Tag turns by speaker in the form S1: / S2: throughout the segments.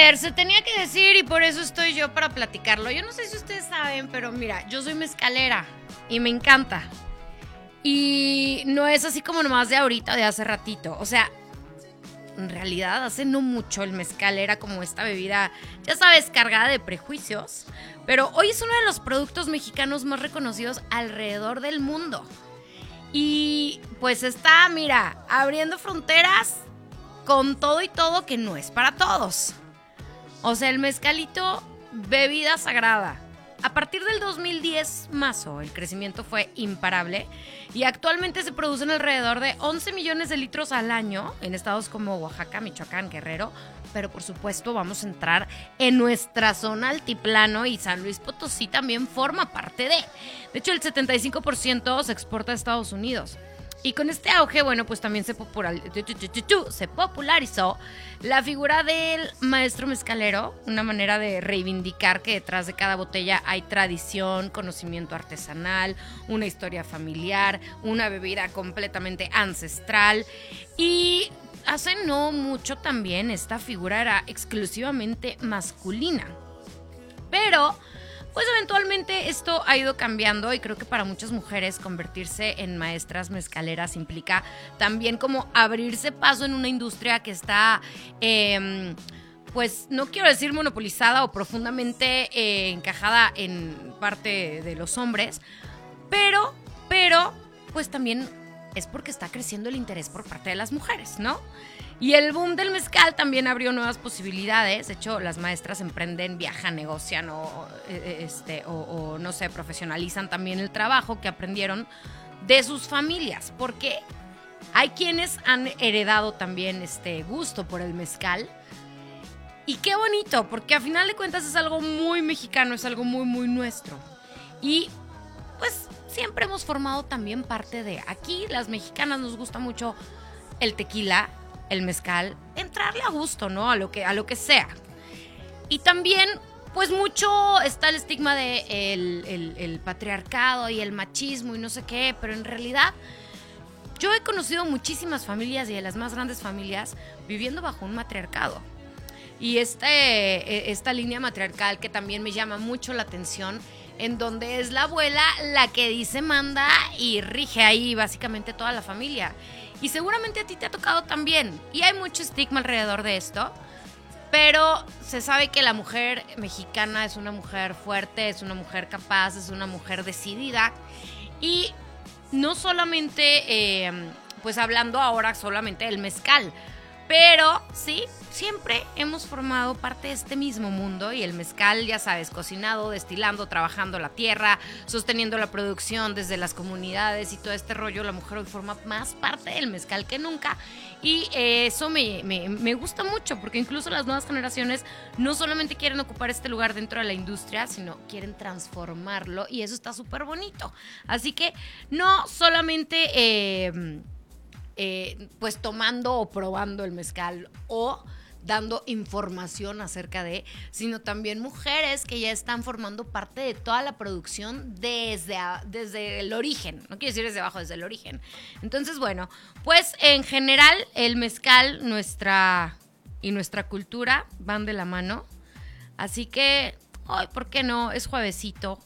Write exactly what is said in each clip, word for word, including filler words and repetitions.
S1: ver, se tenía que decir y por eso estoy yo para platicarlo. Yo no sé si ustedes saben, pero mira, yo soy mezcalera y me encanta. Y no es así como nomás de ahorita, de hace ratito. O sea, en realidad hace no mucho el mezcal era como esta bebida, ya sabes, cargada de prejuicios. Pero hoy es uno de los productos mexicanos más reconocidos alrededor del mundo. Y pues está, mira, abriendo fronteras con todo y todo que no es para todos. O sea, el mezcalito, bebida sagrada. A partir del dos mil diez, mazo, el crecimiento fue imparable y actualmente se producen alrededor de once millones de litros al año en estados como Oaxaca, Michoacán, Guerrero, pero por supuesto vamos a entrar en nuestra zona altiplano y San Luis Potosí también forma parte de. De hecho, el setenta y cinco por ciento se exporta a Estados Unidos. Y con este auge, bueno, pues también se, popular, se popularizó la figura del maestro mezcalero, una manera de reivindicar que detrás de cada botella hay tradición, conocimiento artesanal, una historia familiar, una bebida completamente ancestral. Y hace no mucho también esta figura era exclusivamente masculina. Pero pues eventualmente esto ha ido cambiando y creo que para muchas mujeres convertirse en maestras mezcaleras implica también como abrirse paso en una industria que está, eh, pues no quiero decir monopolizada o profundamente eh, encajada en parte de los hombres, pero, pero, pues también es porque está creciendo el interés por parte de las mujeres, ¿no? Y el boom del mezcal también abrió nuevas posibilidades. De hecho, las maestras emprenden, viajan, negocian o, este, o, o no sé, profesionalizan también el trabajo que aprendieron de sus familias. Porque hay quienes han heredado también este gusto por el mezcal. Y qué bonito, porque a final de cuentas es algo muy mexicano, es algo muy, muy nuestro. Y pues siempre hemos formado también parte de. Aquí las mexicanas nos gusta mucho el tequila, el mezcal, entrarle a gusto, ¿no? A lo que, a lo que sea. Y también, pues mucho está el estigma de el, el, el patriarcado y el machismo y no sé qué, pero en realidad yo he conocido muchísimas familias y de las más grandes familias viviendo bajo un matriarcado. Y este, esta línea matriarcal que también me llama mucho la atención, en donde es la abuela la que dice manda y rige ahí básicamente toda la familia. Y seguramente a ti te ha tocado también. Y hay mucho estigma alrededor de esto. Pero se sabe que la mujer mexicana es una mujer fuerte, es una mujer capaz, es una mujer decidida. Y no solamente, eh, pues hablando ahora solamente del mezcal, pero sí, siempre hemos formado parte de este mismo mundo y el mezcal, ya sabes, cocinado, destilando, trabajando la tierra, sosteniendo la producción desde las comunidades y todo este rollo, la mujer hoy forma más parte del mezcal que nunca y eh, eso me, me, me gusta mucho porque incluso las nuevas generaciones no solamente quieren ocupar este lugar dentro de la industria, sino quieren transformarlo y eso está súper bonito. Así que no solamente Eh, Eh, pues tomando o probando el mezcal o dando información acerca de, sino también mujeres que ya están formando parte de toda la producción desde, a, desde el origen, no quiero decir desde abajo, desde el origen. Entonces, bueno, pues en general el mezcal, nuestra y nuestra cultura van de la mano, así que, ay, ¿por qué no? Es juevesito,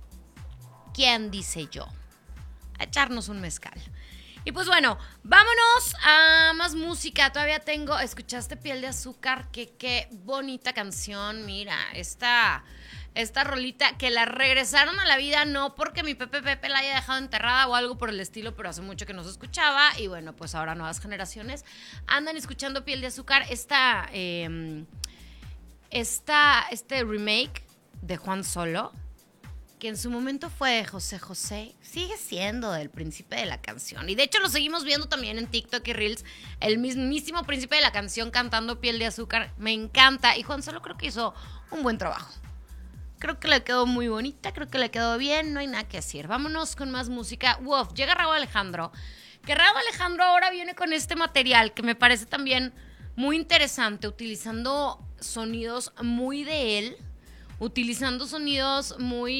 S1: ¿quién dice yo? A echarnos un mezcal. Y pues bueno, vámonos a más música. Todavía tengo, ¿escuchaste Piel de Azúcar? Que qué bonita canción, mira, esta, esta rolita que la regresaron a la vida, no porque mi Pepe Pepe la haya dejado enterrada o algo por el estilo, pero hace mucho que no se escuchaba y bueno, pues ahora nuevas generaciones andan escuchando Piel de Azúcar, esta, eh, esta, este remake de Juan Solo, que en su momento fue José José, sigue siendo el príncipe de la canción. Y de hecho lo seguimos viendo también en TikTok y Reels, el mismísimo príncipe de la canción cantando Piel de Azúcar. Me encanta. Y Juan Solo creo que hizo un buen trabajo. Creo que le quedó muy bonita, creo que le quedó bien, no hay nada que decir. Vámonos con más música. Uf, llega Rauw Alejandro. Que Rauw Alejandro ahora viene con este material que me parece también muy interesante, utilizando sonidos muy de él, utilizando sonidos muy